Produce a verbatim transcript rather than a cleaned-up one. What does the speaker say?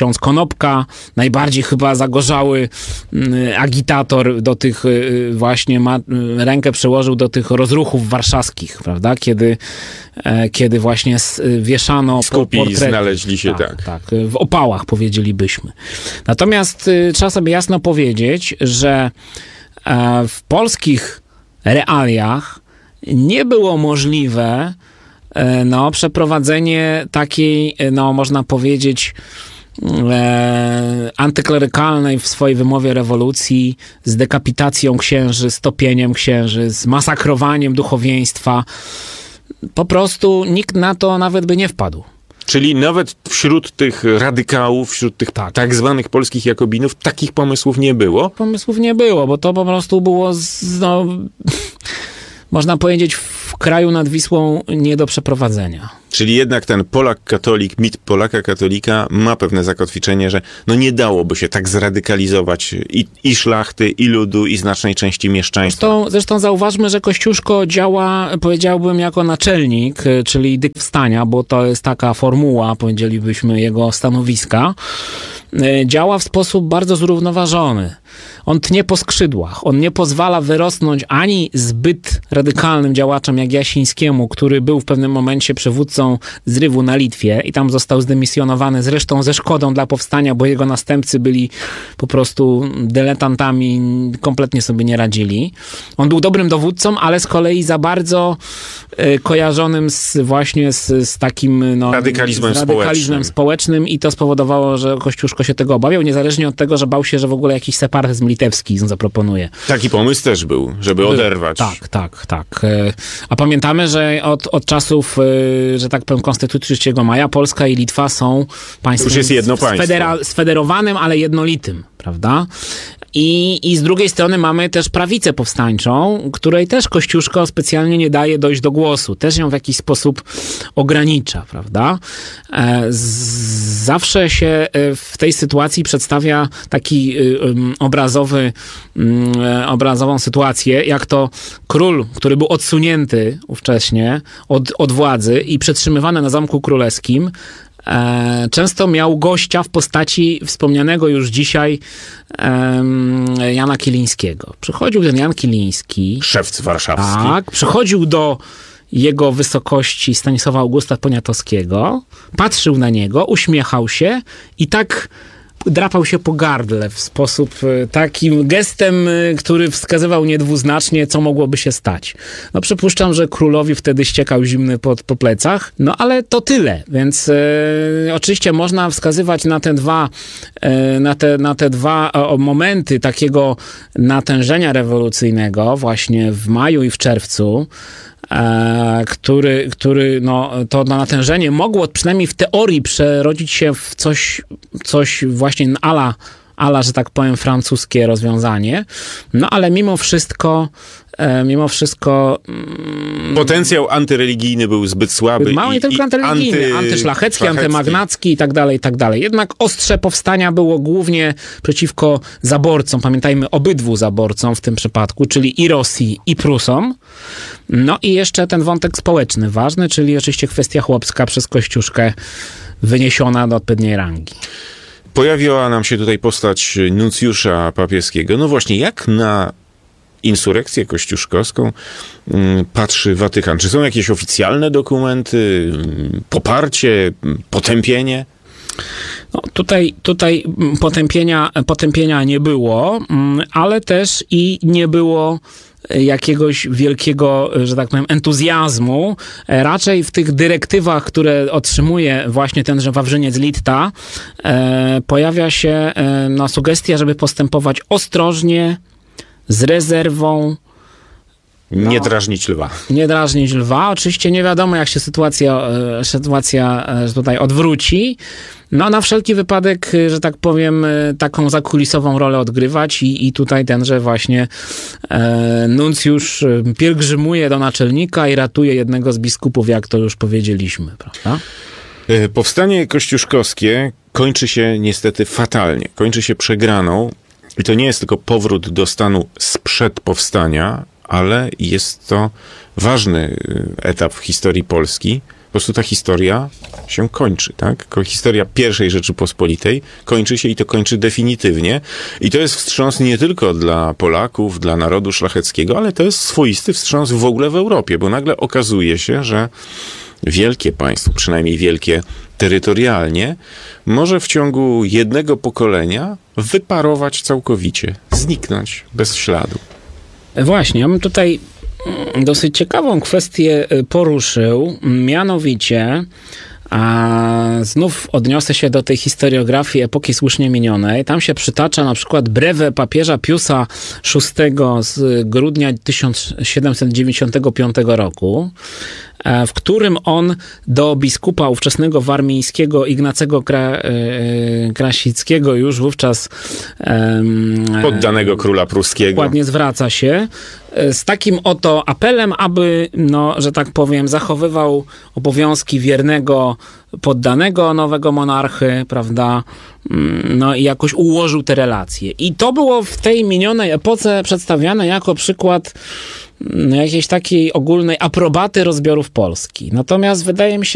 ksiądz Konopka, najbardziej chyba zagorzały agitator do tych właśnie, ma, rękę przełożył do tych rozruchów warszawskich, prawda? Kiedy, kiedy właśnie wieszano Skupi portrety. znaleźli się, tak, tak. Tak, w opałach powiedzielibyśmy. Natomiast trzeba sobie jasno powiedzieć, że w polskich realiach nie było możliwe no, przeprowadzenie takiej, no, można powiedzieć, e, antyklerykalnej w swojej wymowie rewolucji z dekapitacją księży, z topieniem księży, z masakrowaniem duchowieństwa. Po prostu nikt na to nawet by nie wpadł. Czyli nawet wśród tych radykałów, wśród tych tak, tak zwanych polskich jakobinów takich pomysłów nie było? Pomysłów nie było, bo to po prostu było, z, no, można powiedzieć, w kraju nad Wisłą nie do przeprowadzenia. Czyli jednak ten Polak-katolik, mit Polaka-katolika ma pewne zakotwiczenie, że no nie dałoby się tak zradykalizować i, i szlachty, i ludu, i znacznej części mieszczaństwa. Zresztą, zresztą zauważmy, że Kościuszko działa, powiedziałbym, jako naczelnik, czyli dyk wstania, bo to jest taka formuła, powiedzielibyśmy, jego stanowiska. Działa w sposób bardzo zrównoważony. On tnie po skrzydłach. On nie pozwala wyrosnąć ani zbyt radykalnym działaczom jak Jasińskiemu, który był w pewnym momencie przywódcą zrywu na Litwie i tam został zdymisjonowany, zresztą ze szkodą dla powstania, bo jego następcy byli po prostu dyletantami, kompletnie sobie nie radzili. On był dobrym dowódcą, ale z kolei za bardzo y, kojarzonym z, właśnie z, z takim no, radykalizmem, z radykalizmem społecznym. społecznym i to spowodowało, że Kościuszko się tego obawiał, niezależnie od tego, że bał się, że w ogóle jakiś separatyzm litewski zaproponuje. Taki pomysł też był, żeby oderwać. Tak, tak, tak. A pamiętamy, że od, od czasów, że tak powiem, Konstytucji trzeciego maja Polska i Litwa są państwem już jest jedno państwo. Sfedera- sfederowanym, ale jednolitym, prawda? I, I z drugiej strony mamy też prawicę powstańczą, której też Kościuszko specjalnie nie daje dojść do głosu. Też ją w jakiś sposób ogranicza, prawda? Z, zawsze się w tej sytuacji przedstawia taki um, obrazowy, um, obrazową sytuację, jak to król, który był odsunięty ówcześnie od, od władzy i przetrzymywany na Zamku Królewskim, E, często miał gościa w postaci wspomnianego już dzisiaj e, Jana Kilińskiego. Przychodził ten Jan Kiliński. Szewc warszawski. Tak, przychodził do jego wysokości Stanisława Augusta Poniatowskiego, patrzył na niego, uśmiechał się i tak drapał się po gardle w sposób takim gestem, który wskazywał niedwuznacznie, co mogłoby się stać. No przypuszczam, że królowi wtedy ściekał zimny pot po plecach, no ale to tyle, więc e, oczywiście można wskazywać na te dwa, e, na te, na te dwa o, momenty takiego natężenia rewolucyjnego właśnie w maju i w czerwcu, E, który, który no, to natężenie mogło przynajmniej w teorii przerodzić się w coś, coś właśnie ala, ala, że tak powiem, francuskie rozwiązanie. No ale mimo wszystko e, mimo wszystko mm, potencjał antyreligijny był zbyt słaby. Mało nie tylko antyreligijny, anty, antyszlachecki, antymagnacki i tak dalej, i tak dalej. Jednak ostrze powstania było głównie przeciwko zaborcom, pamiętajmy, obydwu zaborcom w tym przypadku, czyli i Rosji, i Prusom. No i jeszcze ten wątek społeczny ważny, czyli oczywiście kwestia chłopska przez Kościuszkę wyniesiona do odpowiedniej rangi. Pojawiła nam się tutaj postać nuncjusza papieskiego. No właśnie, jak na insurekcję kościuszkowską patrzy Watykan? Czy są jakieś oficjalne dokumenty, poparcie, potępienie? No, tutaj, tutaj potępienia, potępienia nie było, ale też i nie było jakiegoś wielkiego, że tak powiem, entuzjazmu. Raczej w tych dyrektywach, które otrzymuje właśnie tenże Wawrzyniec Litta, e, pojawia się e, no, sugestia, żeby postępować ostrożnie, z rezerwą. No, nie drażnić lwa. Nie drażnić lwa. Oczywiście nie wiadomo, jak się sytuacja, e, sytuacja e, tutaj odwróci. No, na wszelki wypadek, że tak powiem, taką zakulisową rolę odgrywać i, i tutaj tenże właśnie e, nuncjusz pielgrzymuje do naczelnika i ratuje jednego z biskupów, jak to już powiedzieliśmy, prawda? Powstanie kościuszkowskie kończy się niestety fatalnie. Kończy się przegraną i to nie jest tylko powrót do stanu sprzed powstania, ale jest to ważny etap w historii Polski, Po prostu ta historia się kończy, tak? Ko- Historia pierwszej Rzeczypospolitej kończy się i to kończy definitywnie. I to jest wstrząs nie tylko dla Polaków, dla narodu szlacheckiego, ale to jest swoisty wstrząs w ogóle w Europie, bo nagle okazuje się, że wielkie państwo, przynajmniej wielkie terytorialnie, może w ciągu jednego pokolenia wyparować całkowicie, zniknąć bez śladu. Właśnie, ja bym tutaj dosyć ciekawą kwestię poruszył, mianowicie a znów odniosę się do tej historiografii epoki słusznie minionej. Tam się przytacza na przykład brewę papieża Piusa szóstego z grudnia tysiąc siedemset dziewięćdziesiątego piątego roku, w którym on do biskupa ówczesnego warmińskiego Ignacego Kra, Krasickiego, już wówczas poddanego króla pruskiego, ładnie zwraca się z takim oto apelem, aby, no, że tak powiem, zachowywał obowiązki wiernego poddanego nowego monarchy, prawda, no i jakoś ułożył te relacje. I to było w tej minionej epoce przedstawiane jako przykład jakiejś takiej ogólnej aprobaty rozbiorów Polski. Natomiast wydaje mi się,